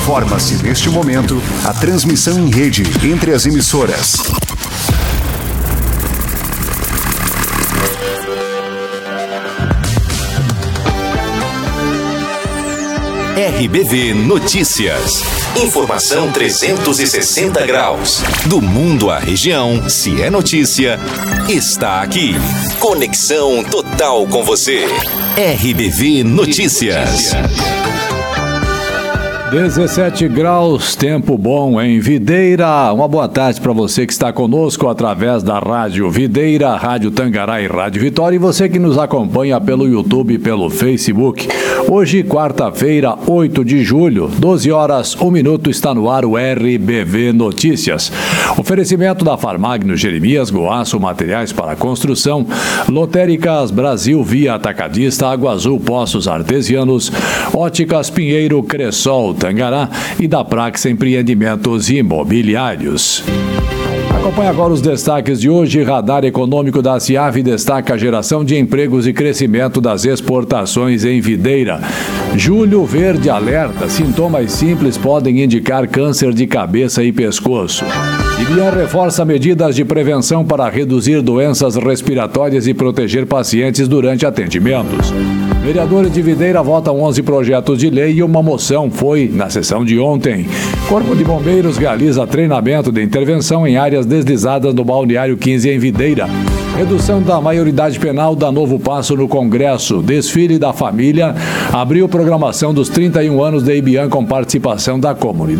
Forma-se neste momento a transmissão em rede entre as emissoras. RBV Notícias. Informação 360 graus. Do mundo à região, se é notícia, está aqui. Conexão total com você. RBV Notícias. 17 graus, tempo bom em Videira. Uma boa tarde para você que está conosco através da Rádio Videira, Rádio Tangará e Rádio Vitória, e você que nos acompanha pelo YouTube e pelo Facebook. Hoje, quarta-feira, 8 de julho, 12 horas, 1 minuto, está no ar o RBV Notícias. Oferecimento da Farmagno Jeremias, Goaço, materiais para construção, Lotéricas Brasil, Via Atacadista, Água Azul, Poços Artesianos, Óticas Pinheiro, Cressol, Tangará e da Prax Empreendimentos Imobiliários. Acompanhe agora os destaques de hoje. Radar econômico da CIAV destaca a geração de empregos e crescimento das exportações em Videira. Julho Verde alerta: sintomas simples podem indicar câncer de cabeça e pescoço. IBIAN reforça medidas de prevenção para reduzir doenças respiratórias e proteger pacientes durante atendimentos. Vereadores de Videira votam 11 projetos de lei e uma moção foi na sessão de ontem. Corpo de Bombeiros realiza treinamento de intervenção em áreas deslizadas no Balneário 15 em Videira. Redução da maioridade penal dá novo passo no Congresso. Desfile da família abriu programação dos 31 anos da IBIAN com participação da comunidade.